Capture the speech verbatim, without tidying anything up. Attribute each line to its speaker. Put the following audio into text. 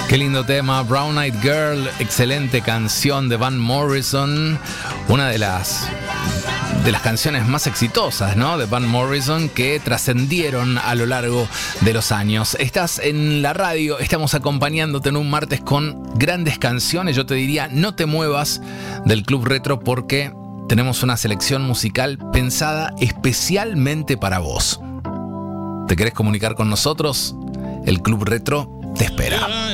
Speaker 1: Qué lindo tema, Brown Eyed Girl, excelente canción de Van Morrison, una de las de las canciones más exitosas, ¿no? De Van Morrison, que trascendieron a lo largo de los años. Estás en la radio, estamos acompañándote en un martes con grandes canciones. Yo te diría, no te muevas del Club Retro porque tenemos una selección musical pensada especialmente para vos. ¿Te querés comunicar con nosotros? El Club Retro te espera.